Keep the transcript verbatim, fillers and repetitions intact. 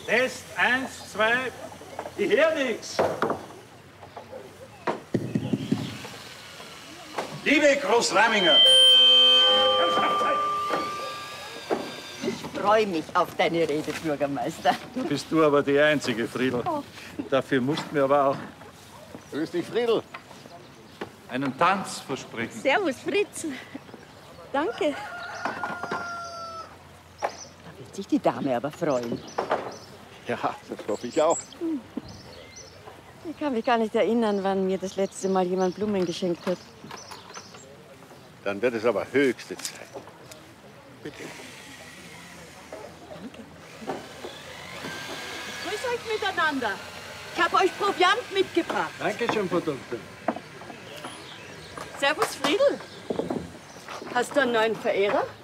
Test, eins, zwei. Ich höre nichts. Liebe Großraminger. Ich freue mich auf deine Rede, Bürgermeister. Da bist du aber die Einzige, Friedl. Oh. Dafür musst du mir aber auch Grüß dich, Friedl. einen Tanz versprechen. Servus, Fritz. Danke. Da wird sich die Dame aber freuen. Ja, das hoffe ich auch. Ich kann mich gar nicht erinnern, wann mir das letzte Mal jemand Blumen geschenkt hat. Dann wird es aber höchste Zeit. Bitte. Grüß euch miteinander. Ich habe euch Proviant mitgebracht. Danke schön, Frau Doktor. Servus, Friedl. Hast du einen neuen Verehrer?